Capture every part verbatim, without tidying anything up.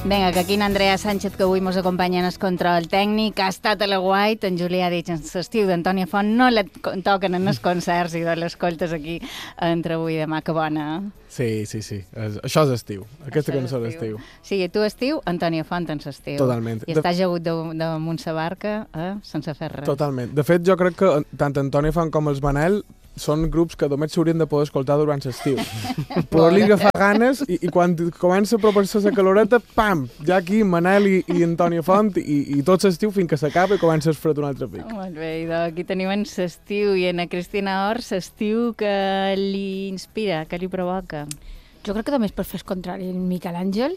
Vinga, que aquí en Andrea Sánchez, que avui mos acompanya en el control tècnic, ha estat a la White, en Julià ha dit en l'estiu d'Antònia Font, no la toquen en els concerts i de l'escoltes aquí entre avui i demà, que bona. Sí, sí, sí, això és estiu, aquesta cançó és estiu. Sí, tu estiu, Antònia Font en l'estiu. Totalment. I estàs agut damunt sa barca, eh, sense fer res. Totalment. De fet, jo crec que tant Antònia Font com els Manel són grups que només s'haurien de poder escoltar durant l'estiu. Poder-li agafar ganes i, i quan comença a apropar-se la caloreta, pam, ja aquí Manel i, i Antònia Font i, i tot l'estiu fins que s'acaba i comença el fred un altre pic. Molt bé, i aquí tenim en l'estiu i en a Cristina Ors, l'estiu que li inspira, que li provoca. Jo crec que només per fer el contrari, Miquel Àngel.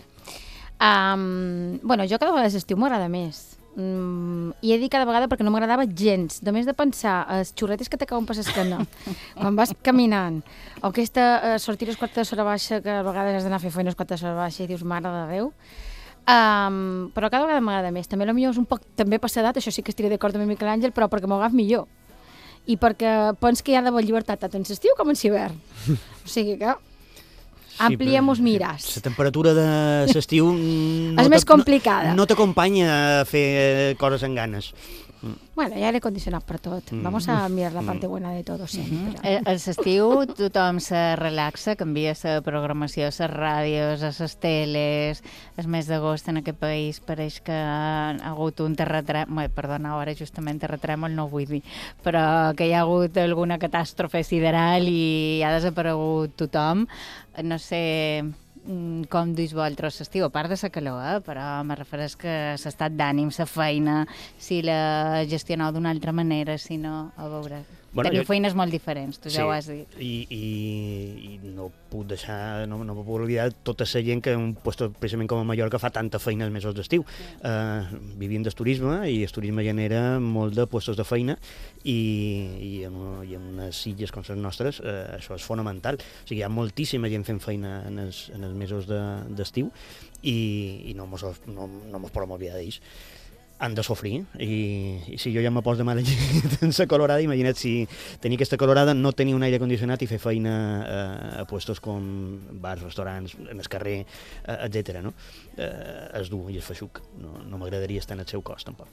Um, bueno, jo cada vegada l'estiu m'agrada més. Mm, i he dit cada vegada perquè no m'agradava gens, només de pensar els xurretes que t'acaben per l'esquena quan vas caminant, o aquesta uh, sortir els quarts d'hora baixa, que a vegades has d'anar a fer feina els quarts d'hora baixa i dius, mare de Déu. Um, però cada vegada m'agrada més. També potser és un poc també passadat, això sí que estiré d'acord amb Miquel Àngel, però perquè m'ho agaf millor i perquè pens que hi ha d'haver llibertat tant en l'estiu com en l'hivern. O sigui que ampliem els mirars. La temperatura de l'estiu no és més complicada. No, no t'acompanya a fer coses amb ganes. Bueno, hi ha aire condicionat per tot. Mm. Vamos a mirar la parte buena de todo sempre. Mm -hmm. A l'estiu tothom se relaxa, canvia la programació, les ràdios, les teles. El mes d'agost en aquest país pareix que ha hagut un terratrèmol, perdona, ara justament terratrèmol no vull dir, però que hi ha hagut alguna catàstrofe sideral i ha desaparegut tothom. No sé com duis vosaltres l'estiu, a part de la calor, eh? Però me refereix que l'estat d'ànim, la feina, si la gestioneu d'una altra manera, si no, a veure... Bueno, teniu jo... feines molt diferents, tu sí, ja ho has dit. I, i, i no puc deixar, no, no puc oblidar tota la gent que en un lloc precisament com a Mallorca fa tanta feina els mesos d'estiu. Uh, vivim del turisme i el turisme genera molt de llocs de feina i, i, en, i en unes illes com les nostres uh, això és fonamental. O sigui, hi ha moltíssima gent fent feina en els, en els mesos d'estiu de, i, i no mos, no, no mos podem oblidar d'ells. Han de sofrir, i, i si jo ja me poso de mala llet en la colorada, imagina't si tenir aquesta colorada, no tenir un aire condicionat i fer feina eh, a puestos com bars, restaurants, en el carrer, eh, etcètera. No? Eh, és dur i és feixuc, no, no m'agradaria estar en el seu cos, tampoc.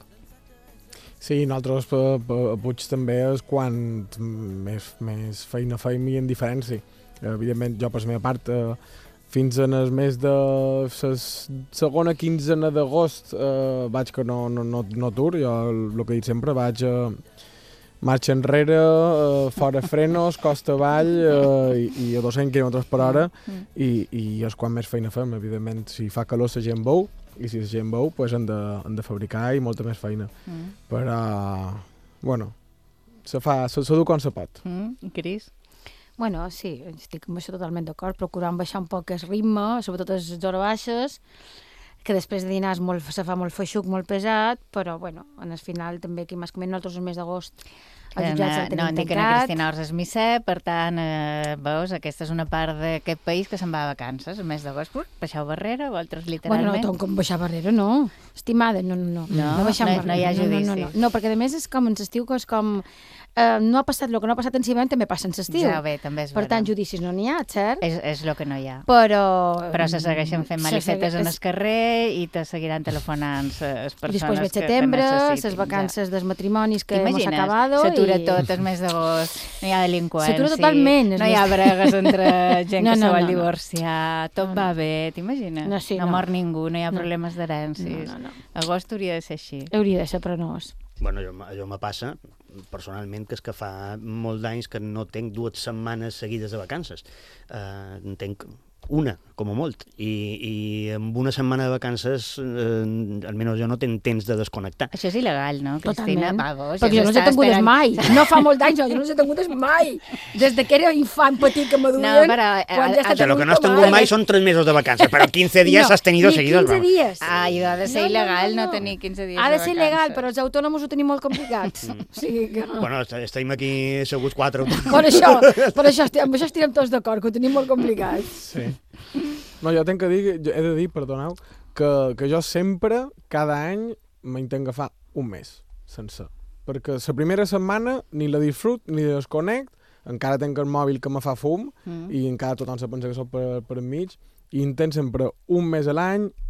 Sí, nosaltres a Puig també és quan més, més feina feim i en diferència. Evidentment, jo per la meva part, eh, fins en el mes de la segona quinzena d'agost eh, vaig que no, no, no, no tur, jo el que he dit sempre vaig a eh, marxa enrere, eh, fora frenos, costa avall eh, i, i a dos-cents quilòmetres per hora i, i és quan més feina fem, evidentment. Si fa calor la gent veu i si la gent veu pues han, de, han de fabricar i molta més feina. Mm. Però, bueno, se fa, se, se du com se pot. Mm. Cris? Bueno, sí, estic amb això totalment d'acord, procurant baixar un poc el ritme, sobretot les hores baixes, que després de dinar molt, se fa molt feixuc, molt pesat, però, bueno, en el final també aquí més o menys nosaltres el mes d'agost els jutjats el tenim no, tancat. No, dic que Cristina Ors és misser, per tant, eh, veus, aquesta és una part d'aquest país que se'n va a vacances, el mes d'agost, baixeu barrera, vosaltres literalment... Bueno, no, com baixar barrera, no. Estimada, no, no, no. No, no, baixar no, barrera, no hi ha judici. No, no, no, no, perquè a més és com en l'estiu que és com... Uh, no ha passat el que no ha passat en l'hivern, també passa en l'estiu. Ja, bé, també és per vera. tant, judicis no n'hi ha, cert? És, és el que no hi ha. Però... Però se segueixen fent malifetes en el carrer i te seguiran telefonant les persones després ve que setembre, te necessitin. les vacances ja. dels matrimonis que hemos T'imagines? acabado. S'atura i... tot el mes d'agost, no hi ha delinqüència. S'atura totalment. No hi ha bregues entre gent no, que no, se vol no, divorciar, tot no, no. va bé, t'imagines? No, sí, no, no mor ningú, no hi ha no. problemes d'herències. No, no, no. Agost hauria de ser així. Hauria de ser, però no és. Bueno, allò, allò me passa, personalment, que és que fa molt d'anys que no tenc dues setmanes seguides de vacances. Uh, en tenc una, com a molt. I, i amb una setmana de vacances, eh, almenys jo no tenc temps de desconnectar. Això és il·legal, no, Cristina? Totalment. Va, vos, perquè jo no les he tingudes esperant... mai. No fa molt d'anys, jo no les he tingudes mai. Des de que era infant petit que m'aduien... No, però... Quan ja o sigui, el que no has tingut mai són tres mesos de vacances, però quinze dies no, has tenido seguidos. quinze dies. Ah, i ha de ser no, il·legal no, no, no. no tenir quinze dies de ha de vacances. ser il·legal, però els autònoms ho tenim molt complicats. Mm. O sigui que... Bueno, estem aquí asseguts quatre. Per això, per això, amb això estirem tots d'acord, que ho tenim molt complicat. Sí. No, jo tenc que dir, he de dir, perdoneu, que, que jo sempre, cada any, m'intent agafar un mes sencer. Perquè la primera setmana ni la disfrut ni la desconnect, encara tenc el mòbil que me fa fum mm. i encara tothom se pensa que soc per, per enmig, i intent sempre un mes a l'any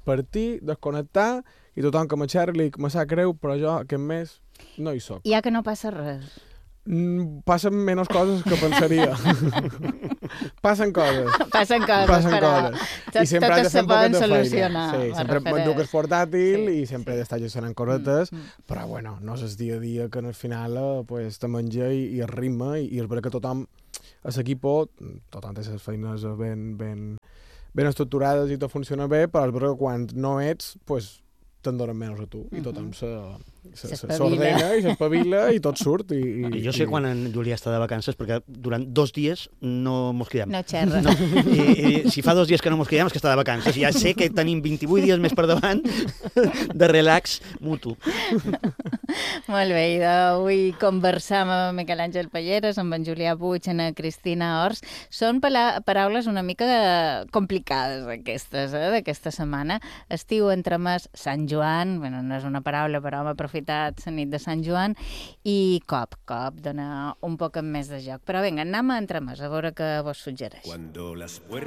partir, desconnectar, i tothom que me xerri li dic, me sap greu, però jo aquest mes no hi soc. Ja que no passa res. Mm, passen menys coses que pensaria. Passen coses. Passen coses, Passen però coses. tot, I sempre totes has de fer se un poquet poden de feina. solucionar. Sí, me sempre refereix. m'enduc el portàtil Sí, i sempre sí. he d'estar gestionant cosetes, Mm, mm. però bueno, no és el dia a dia que al final eh, pues, te menja i, i el ritme i, i és veritat que tothom a l'equip, tothom té les feines ben, ben, ben estructurades i tot funciona bé, però és veritat que quan no ets, pues, te'n donen menys a tu i tothom se, se, se, S'espavila. s'ordena i s'espavila i tot surt. I, i, I jo sé i... quan en Julià està de vacances, perquè durant dos dies no mos cridem. No xerra. No. I, i, si fa dos dies que no mos cridem és que està de vacances. Ja sé que tenim vint-i-vuit dies més per davant de relax mutu. Molt bé, i d'avui conversam amb Miquel Àngel Palleres, amb en Julià Puig, amb Cristina Ors. Són pala paraules una mica complicades aquestes, eh, d'aquesta setmana. Estiu entremès Sant Joan, bueno, no és una paraula, però hem aprofitat la nit de Sant Joan, i cop, cop, dona un poc més de joc. Però vinga, anem a entremès, a veure què vos suggereix. Cuando las puertas